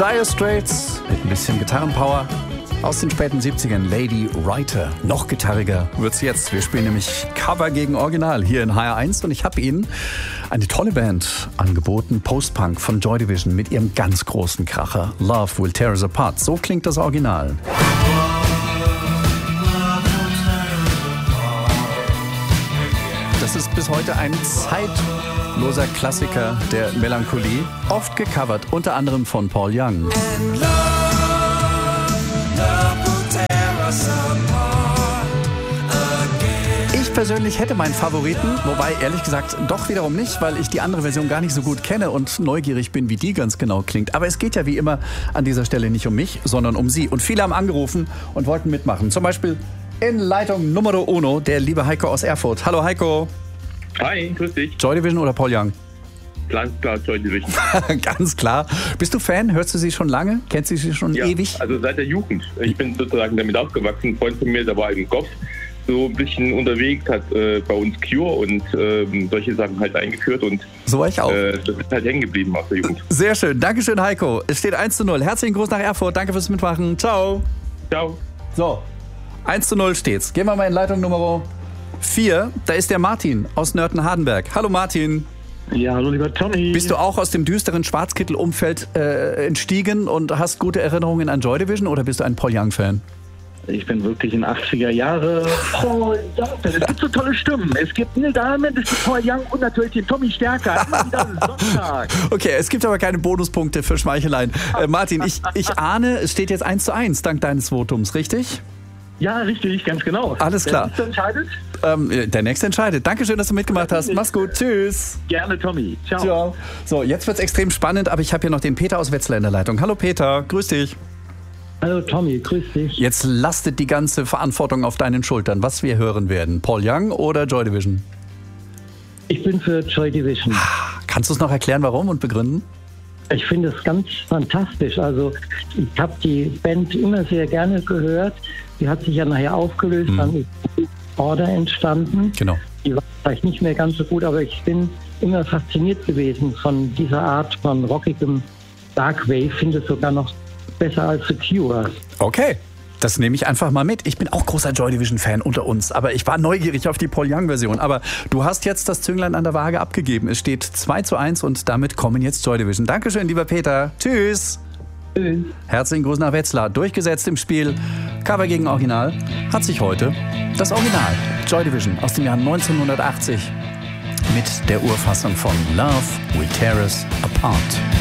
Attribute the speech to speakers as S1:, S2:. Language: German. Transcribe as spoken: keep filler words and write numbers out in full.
S1: Dire Straits mit ein bisschen Gitarrenpower aus den späten siebzigern. Lady Writer. Noch gitarriger wird's jetzt. Wir spielen nämlich Cover gegen Original hier in H R eins und ich habe Ihnen eine tolle Band angeboten, Post-Punk von Joy Division mit ihrem ganz großen Kracher Love Will Tear Us Apart. So klingt das Original. Das ist bis heute ein zeitloser Klassiker der Melancholie, oft gecovert, unter anderem von Paul Young. Ich persönlich hätte meinen Favoriten, wobei ehrlich gesagt doch wiederum nicht, weil ich die andere Version gar nicht so gut kenne und neugierig bin, wie die ganz genau klingt. Aber es geht ja wie immer an dieser Stelle nicht um mich, sondern um Sie. Und viele haben angerufen und wollten mitmachen. Zum Beispiel in Leitung Numero Uno, der liebe Heiko aus Erfurt. Hallo Heiko.
S2: Hi, grüß dich.
S1: Joy Division oder Paul Young?
S2: Ganz klar Joy Division.
S1: Ganz klar. Bist du Fan? Hörst du sie schon lange? Kennst du sie schon
S2: ja,
S1: ewig?
S2: Also seit der Jugend. Ich bin sozusagen damit aufgewachsen. Ein Freund von mir, der war im Golf so ein bisschen unterwegs, hat äh, bei uns Cure und äh, solche Sachen halt eingeführt. Und
S1: so war ich auch.
S2: Äh, das ist halt hängen geblieben aus der Jugend.
S1: Sehr schön. Dankeschön, Heiko. Es steht eins zu null. Herzlichen Gruß nach Erfurt. Danke fürs Mitmachen. Ciao.
S2: Ciao.
S1: So, eins zu null steht's. Gehen wir mal in Leitung Nummer vier. Da ist der Martin aus Nörten-Hardenberg. Hallo Martin.
S3: Ja, hallo lieber Tommy.
S1: Bist du auch aus dem düsteren Schwarzkittel-Umfeld äh, entstiegen und hast gute Erinnerungen an Joy Division oder bist du ein Paul Young-Fan?
S3: Ich bin wirklich in achtziger Jahre Paul Young. Es gibt so tolle Stimmen. Es gibt Neil Diamond, es gibt Paul Young und natürlich den Tommy Stärker. Immer wieder Sonntag.
S1: Okay, es gibt aber keine Bonuspunkte für Schmeicheleien. Äh, Martin, ich, ich ahne, es steht jetzt eins zu eins dank deines Votums, richtig?
S3: Ja, richtig, ganz genau.
S1: Alles klar.
S3: Der Nächste entscheidet?
S1: Ähm, der Nächste entscheidet. Dankeschön, dass du mitgemacht hast. Mach's gut. Tschüss.
S3: Gerne, Tommy. Ciao.
S1: Ciao. So, jetzt wird's extrem spannend, aber ich habe hier noch den Peter aus Wetzlar in der Leitung. Hallo Peter, grüß dich.
S4: Hallo Tommy, grüß dich.
S1: Jetzt lastet die ganze Verantwortung auf deinen Schultern, was wir hören werden. Paul Young oder Joy Division?
S4: Ich bin für Joy Division.
S1: Kannst du es noch erklären, warum und begründen?
S4: Ich finde es ganz fantastisch. Also ich habe die Band immer sehr gerne gehört. Die hat sich ja nachher aufgelöst,
S1: hm.
S4: dann ist Order entstanden.
S1: Genau.
S4: Die war vielleicht nicht mehr ganz so gut, aber ich bin immer fasziniert gewesen von dieser Art von rockigem Dark Wave. Finde es sogar noch besser als The Cure.
S1: Okay, das nehme ich einfach mal mit. Ich bin auch großer Joy Division-Fan unter uns, aber ich war neugierig auf die Paul Young-Version. Aber du hast jetzt das Zünglein an der Waage abgegeben. Es steht zwei zu eins und damit kommen jetzt Joy Division. Dankeschön, lieber Peter. Tschüss.
S4: Tschüss.
S1: Herzlichen Gruß nach Wetzlar. Durchgesetzt im Spiel Cover gegen Original hat sich heute das Original Joy Division aus dem Jahr neunzehnhundertachtzig mit der Urfassung von Love Will Tear Us Apart